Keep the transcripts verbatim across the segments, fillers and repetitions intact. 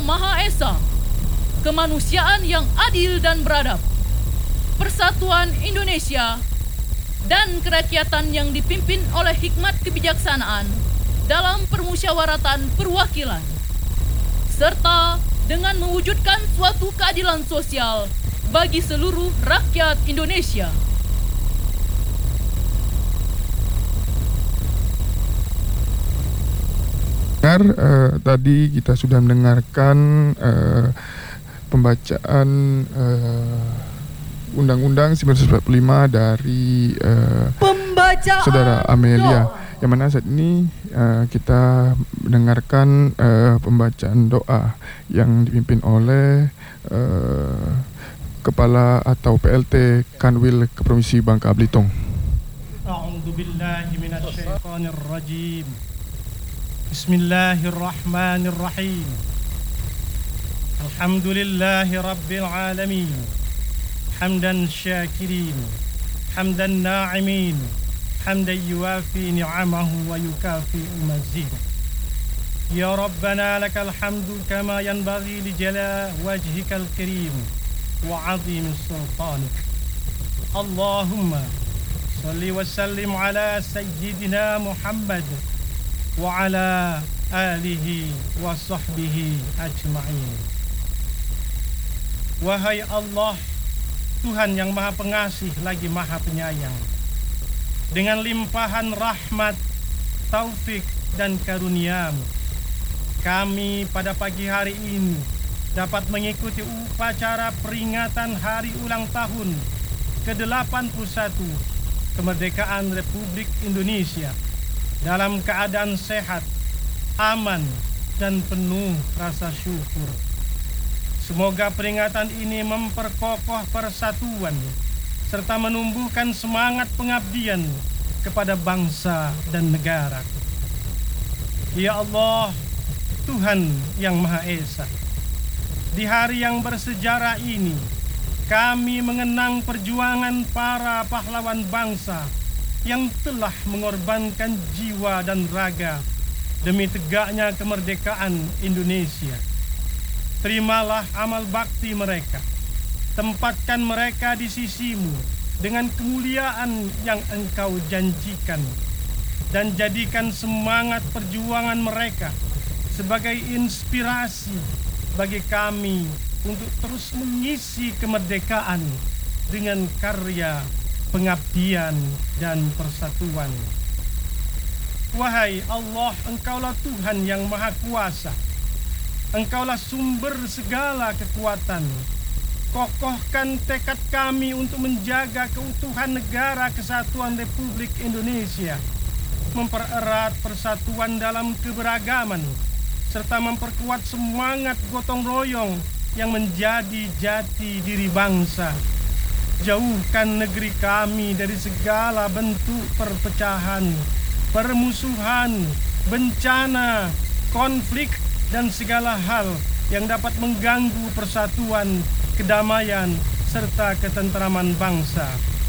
Maha Esa, kemanusiaan yang adil dan beradab, persatuan Indonesia, dan kerakyatan yang dipimpin oleh hikmat kebijaksanaan dalam permusyawaratan perwakilan, serta dengan mewujudkan suatu keadilan sosial bagi seluruh rakyat Indonesia. Dengar, uh, tadi kita sudah mendengarkan uh, pembacaan uh, Undang-Undang seribu sembilan ratus empat puluh lima dari uh, Pembacaan Saudara Amelia, doa. yang mana saat ini uh, kita mendengarkan uh, pembacaan doa yang dipimpin oleh uh, Kepala atau P L T Kanwil Provinsi Bangka Belitung. A'udzu billahi minasy syaithanir rajim. Bismillahirrahmanirrahim. Alhamdulillahi rabbil alamin. Hamdan syakirin, hamdan na'imin, hamdan yuwafi ni'amahu wa yukafi'u mazidah. Ya Rabbana lakal hamdu kama yanbaghi li jala wajhikal karim wa 'azimi sultanik. Allahumma salli wa sallim ala sayyidina Muhammad wa ala alihi wa sahbihi ajma'in. Wahai Allah, Tuhan yang maha pengasih lagi maha penyayang, dengan limpahan rahmat, taufik dan karunia-Mu, kami pada pagi hari ini dapat mengikuti upacara peringatan hari ulang tahun ke delapan puluh satu kemerdekaan Republik Indonesia dalam keadaan sehat, aman, dan penuh rasa syukur. Semoga peringatan ini memperkokoh persatuan serta menumbuhkan semangat pengabdian kepada bangsa dan negara. Ya Allah, Tuhan yang Maha Esa, di hari yang bersejarah ini kami mengenang perjuangan para pahlawan bangsa yang telah mengorbankan jiwa dan raga demi tegaknya kemerdekaan Indonesia. Terimalah amal bakti mereka, tempatkan mereka di sisi-Mu dengan kemuliaan yang Engkau janjikan, dan jadikan semangat perjuangan mereka sebagai inspirasi bagi kami untuk terus mengisi kemerdekaan dengan karya pengabdian dan persatuan. Wahai Allah, Engkaulah Tuhan yang Maha Kuasa, Engkaulah sumber segala kekuatan. Kokohkan tekad kami untuk menjaga keutuhan negara kesatuan Republik Indonesia, mempererat persatuan dalam keberagaman, serta memperkuat semangat gotong royong yang menjadi jati diri bangsa. Jauhkan negeri kami dari segala bentuk perpecahan, permusuhan, bencana, konflik, dan segala hal yang dapat mengganggu persatuan, kedamaian, serta ketentraman bangsa.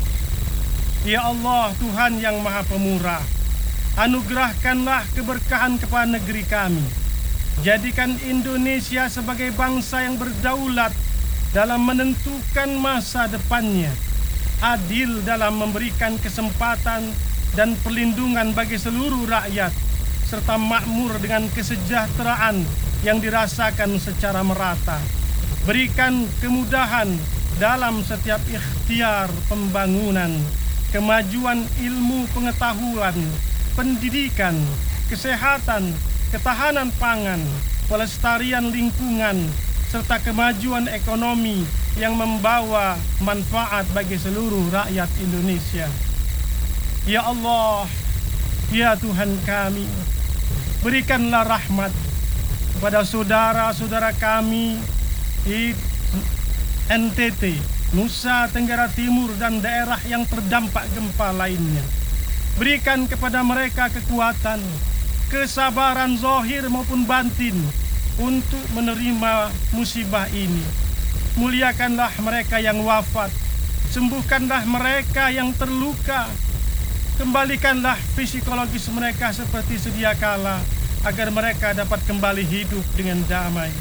Ya Allah, Tuhan yang Maha Pemurah, anugerahkanlah keberkahan kepada negeri kami. Jadikan Indonesia sebagai bangsa yang berdaulat dalam menentukan masa depannya, adil dalam memberikan kesempatan dan perlindungan bagi seluruh rakyat, serta makmur dengan kesejahteraan yang dirasakan secara merata. Berikan kemudahan dalam setiap ikhtiar pembangunan, kemajuan ilmu pengetahuan, pendidikan, kesehatan, ketahanan pangan, pelestarian lingkungan, serta kemajuan ekonomi yang membawa manfaat bagi seluruh rakyat Indonesia. Ya Allah, ya Tuhan kami, berikanlah rahmat kepada saudara-saudara kami di N T T, Nusa Tenggara Timur, dan daerah yang terdampak gempa lainnya. Berikan kepada mereka kekuatan, kesabaran zahir maupun batin untuk menerima musibah ini. Muliakanlah mereka yang wafat, sembuhkanlah mereka yang terluka, kembalikanlah psikologis mereka seperti sedia kala, agar mereka dapat kembali hidup dengan damai.